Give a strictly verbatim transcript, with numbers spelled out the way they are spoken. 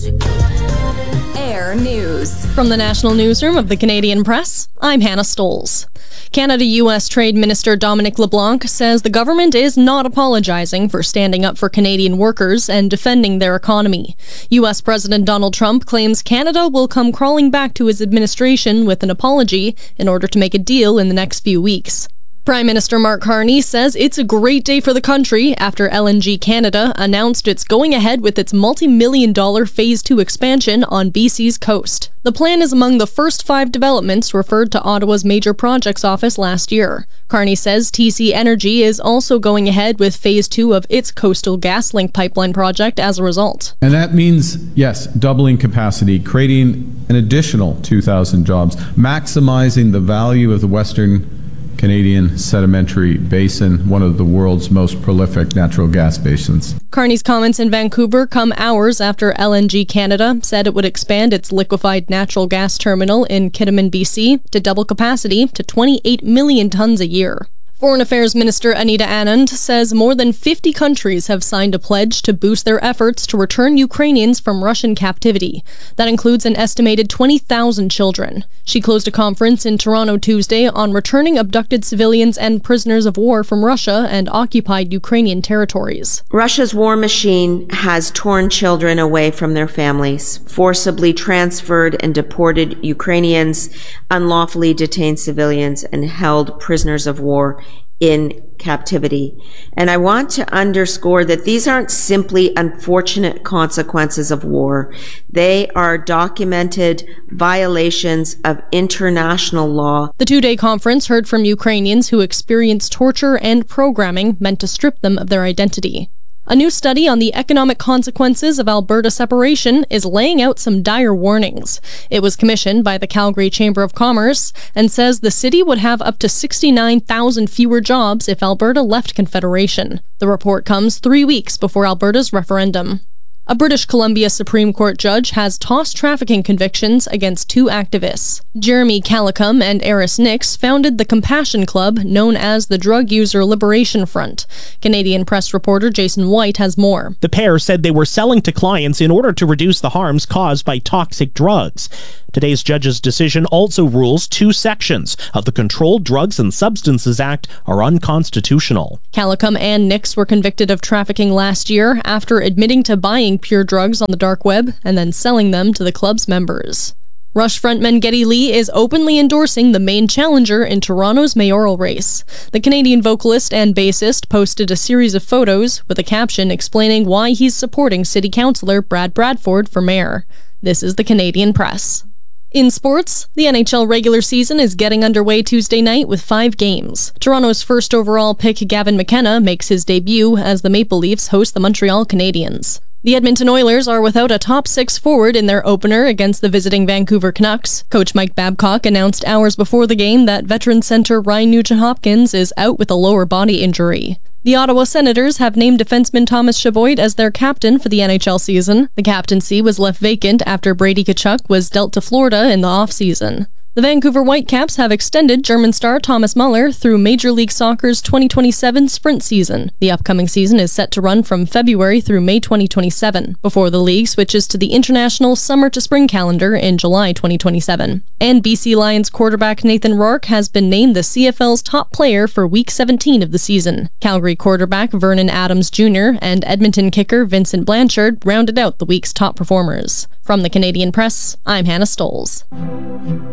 Air News. From the National Newsroom of the Canadian Press, I'm Hannah Stolz. Canada-U S Trade Minister Dominic LeBlanc says the government is not apologizing for standing up for Canadian workers and defending their economy. U S President Donald Trump claims Canada will come crawling back to his administration with an apology in order to make a deal in the next few weeks. Prime Minister Mark Carney says it's a great day for the country after L N G Canada announced it's going ahead with its multi-million dollar Phase two expansion on B C's coast. The plan is among the first five developments referred to Ottawa's Major Projects Office last year. Carney says T C Energy is also going ahead with Phase two of its Coastal GasLink pipeline project as a result. And that means, yes, doubling capacity, creating an additional two thousand jobs, maximizing the value of the Western Canadian Sedimentary Basin, one of the world's most prolific natural gas basins. Carney's comments in Vancouver come hours after L N G Canada said it would expand its liquefied natural gas terminal in Kitimat, B C to double capacity to twenty-eight million tons a year. Foreign Affairs Minister Anita Anand says more than fifty countries have signed a pledge to boost their efforts to return Ukrainians from Russian captivity. That includes an estimated twenty thousand children. She closed a conference in Toronto Tuesday on returning abducted civilians and prisoners of war from Russia and occupied Ukrainian territories. Russia's war machine has torn children away from their families, forcibly transferred and deported Ukrainians, unlawfully detained civilians, and held prisoners of war in captivity. And I want to underscore that these aren't simply unfortunate consequences of war. They are documented violations of international law. The two-day conference heard from Ukrainians who experienced torture and programming meant to strip them of their identity. A new study on the economic consequences of Alberta separation is laying out some dire warnings. It was commissioned by the Calgary Chamber of Commerce and says the city would have up to sixty-nine thousand fewer jobs if Alberta left Confederation. The report comes three weeks before Alberta's referendum. A British Columbia Supreme Court judge has tossed trafficking convictions against two activists. Jeremy Calicum and Eris Nix founded the Compassion Club, known as the Drug User Liberation Front. Canadian Press reporter Jason White has more. The pair said they were selling to clients in order to reduce the harms caused by toxic drugs. Today's judge's decision also rules two sections of the Controlled Drugs and Substances Act are unconstitutional. Calicum and Nix were convicted of trafficking last year after admitting to buying pure drugs on the dark web and then selling them to the club's members. Rush frontman Geddy Lee is openly endorsing the main challenger in Toronto's mayoral race. The Canadian vocalist and bassist posted a series of photos with a caption explaining why he's supporting City Councillor Brad Bradford for mayor. This is the Canadian Press. In sports, the N H L regular season is getting underway Tuesday night with five games. Toronto's first overall pick Gavin McKenna makes his debut as the Maple Leafs host the Montreal Canadiens. The Edmonton Oilers are without a top six forward in their opener against the visiting Vancouver Canucks. Coach Mike Babcock announced hours before the game that veteran center Ryan Nugent-Hopkins is out with a lower body injury. The Ottawa Senators have named defenseman Thomas Chabot as their captain for the N H L season. The captaincy was left vacant after Brady Tkachuk was dealt to Florida in the offseason. The Vancouver Whitecaps have extended German star Thomas Muller through Major League Soccer's twenty twenty-seven sprint season. The upcoming season is set to run from February through May twenty twenty-seven, before the league switches to the international summer to spring calendar in July twenty twenty-seven. And B C Lions quarterback Nathan Rourke has been named the C F L's top player for Week seventeen of the season. Calgary quarterback Vernon Adams Junior and Edmonton kicker Vincent Blanchard rounded out the week's top performers. From the Canadian Press, I'm Hannah Stolz.